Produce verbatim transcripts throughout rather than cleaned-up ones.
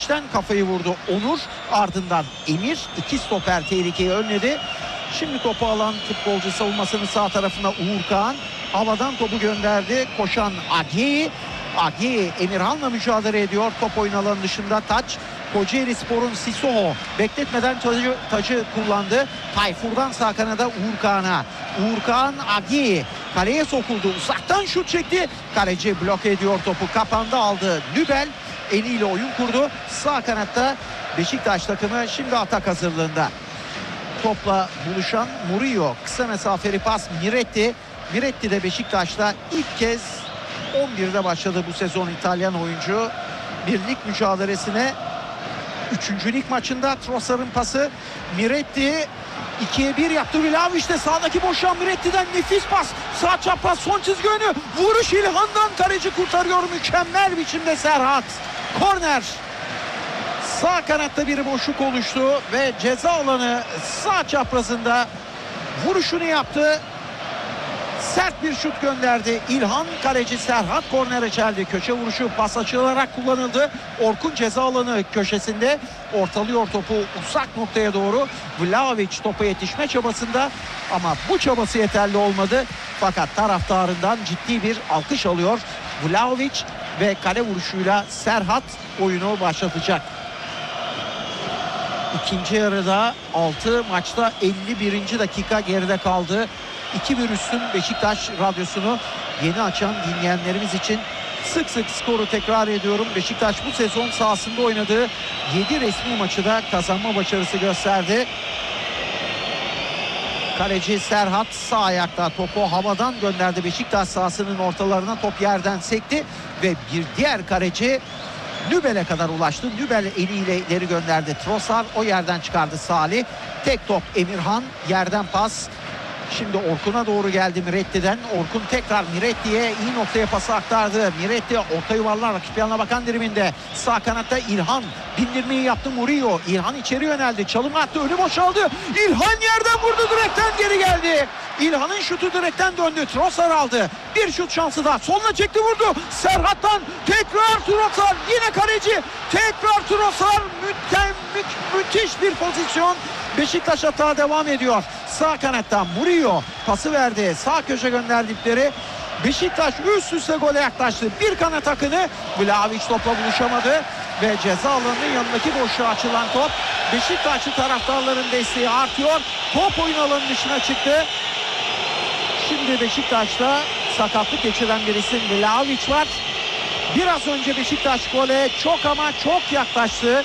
Kafayı vurdu Onur, ardından Emir. İki stoper tehlikeyi önledi. Şimdi topu alan futbolcu savunmasının sağ tarafına Uğur Kağan. Havadan topu gönderdi. Koşan Agiyi. Agiyi Emirhan'la mücadele ediyor. Top oyun alanı dışında taç. Kocaelispor'un Sissoko bekletmeden tacı, tacı kullandı. Tayfur'dan sağ kanada Uğur Kağan'a. Uğur Kağan Agiyi kaleye sokuldu. Uzaktan şut çekti. Kaleci bloke ediyor topu. Kapandı, aldı. Nübel eliyle oyun kurdu. Sağ kanatta Beşiktaş takımı şimdi atak hazırlığında. Topla buluşan Murillo. Kısa mesafeli pas Miretti. Miretti de Beşiktaş'ta ilk kez on birde başladı bu sezon İtalyan oyuncu. Bir lig mücadelesine üçüncü lig maçında Trossard'ın pası. Miretti ikiye bir yaptı. Vlahovic de sağdaki boşan Miretti'den nefis pas. Sağ çapraz son çizgi önü. Vuruş İlhan'dan, kaleci kurtarıyor mükemmel biçimde Serhat. Korner. Sağ kanatta bir boşluk oluştu ve ceza alanı sağ çaprazında vuruşunu yaptı. Sert bir şut gönderdi İlhan, kaleci Serhat kornere çeldi. Köşe vuruşu pas açılarak kullanıldı. Orkun ceza alanı köşesinde ortalıyor topu uzak noktaya doğru. Vlahovic topa yetişme çabasında ama bu çabası yeterli olmadı. Fakat taraftarından ciddi bir alkış alıyor Vlahovic ve kale vuruşuyla Serhat oyunu başlatacak. İkinci yarıda altı maçta elli birinci dakika geride kaldı. iki bir üstün Beşiktaş radyosunu yeni açan dinleyenlerimiz için sık sık skoru tekrar ediyorum. Beşiktaş bu sezon sahasında oynadığı yedi resmi maçı da kazanma başarısı gösterdi. Kaleci Serhat sağ ayakta topu havadan gönderdi. Beşiktaş sahasının ortalarına top yerden sekti ve bir diğer kaleci Nübel'e kadar ulaştı. Nübel eliyle ileri gönderdi. Trossard o yerden çıkardı Salih. Tek top Emirhan, yerden pas. Şimdi Orkun'a doğru geldi Miretti'den. Orkun tekrar Miretti'ye iyi noktaya pası aktardı. Miretti orta yuvarlar rakip yanına bakan diriminde. Sağ kanatta İlhan bindirmeyi yaptı Murillo. İlhan içeri yöneldi. Çalım attı. Önü boşaldı. İlhan yerden vurdu. Direkten geri geldi. İlhan'ın şutu direkten döndü. Trossard aldı. Bir şut şansı daha. Soluna çekti, vurdu. Serhat'tan tekrar Trossard. Yine kaleci. Tekrar Trossard. Müthem, mü müthiş bir pozisyon. Beşiktaş hata devam ediyor. Sağ kanatta Murillo pası verdi. Sağ köşe gönderdikleri. Beşiktaş üst üste gole yaklaştı. Bir kanat akını. Vlahovic topla buluşamadı. Ve ceza alanının yanındaki boşluğa açılan top. Beşiktaşlı taraftarların desteği artıyor. Top oyun alanının dışına çıktı. Şimdi Beşiktaş'ta sakatlık geçiren bir isim Vlahovic var. Biraz önce Beşiktaş gole çok ama çok yaklaştı.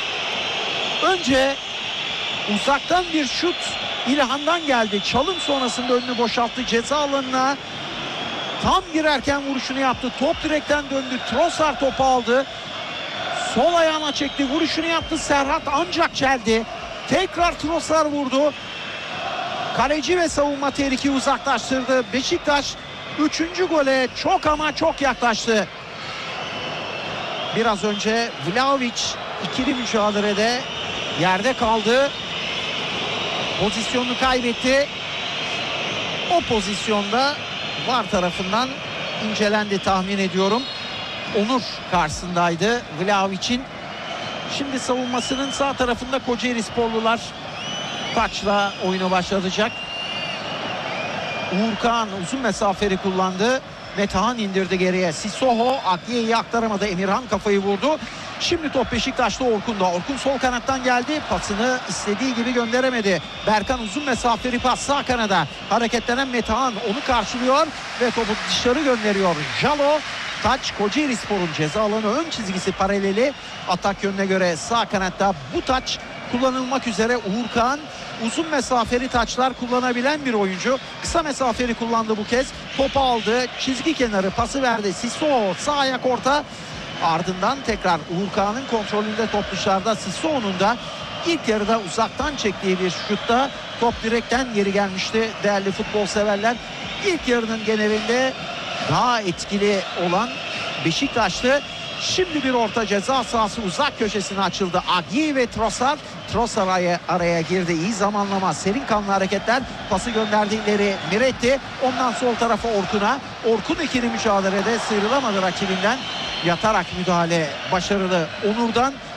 Önce uzaktan bir şut İlhan'dan geldi. Çalım sonrasında önünü boşalttı ceza alanına. Tam girerken vuruşunu yaptı. Top direkten döndü. Trossard topu aldı. Sol ayağına çekti. Vuruşunu yaptı. Serhat ancak çeldi. Tekrar Trossard vurdu. Kaleci ve savunma tehlikeyi uzaklaştırdı. Beşiktaş üçüncü gole çok ama çok yaklaştı. Biraz önce Vlahovic ikili mücadelede yerde kaldı. Pozisyonunu kaybetti. O pozisyonda V A R tarafından incelendi tahmin ediyorum. Onur karşısındaydı Vlahovic'in. Şimdi savunmasının sağ tarafında Kocaelisporlular taçla oyunu başlatacak. Uğur Kağan uzun mesafeli kullandı. Metehan indirdi geriye. Sissoko Akliye'yi aktaramadı. Emirhan kafayı vurdu. Şimdi top Beşiktaş'ta Orkun'da. Orkun sol kanattan geldi. Pasını istediği gibi gönderemedi. Berkan uzun mesafeli pas sağ kanada. Hareketlenen Metehan onu karşılıyor ve topu dışarı gönderiyor. Jalo. Taç Kocaelispor'un ceza alanı ön çizgisi paraleli. Atak yönüne göre sağ kanatta bu taç kullanılmak üzere. Uğur Kağan uzun mesafeli taçlar kullanabilen bir oyuncu. Kısa mesafeli kullandı bu kez. Topu aldı. Çizgi kenarı pası verdi. Sissoko sağ ayak orta. Ardından tekrar Uğur Kağan'ın kontrolünde top dışarıda. Sissoko'nun da ilk yarıda uzaktan çektiği bir şutta top direkten geri gelmişti değerli futbol severler. İlk yarının genelinde daha etkili olan Beşiktaş'tı. Şimdi bir orta ceza sahası uzak köşesine açıldı. Agiyi ve Trossard. Trossard araya, araya girdi. İyi zamanlama. Serin kanlı hareketler. Pası gönderdi ileri Miretti. Ondan sol tarafa Orkun'a. Orkun ikili mücadelede sıyrılamadı rakibinden. Yatarak müdahale başarılı Onur'dan.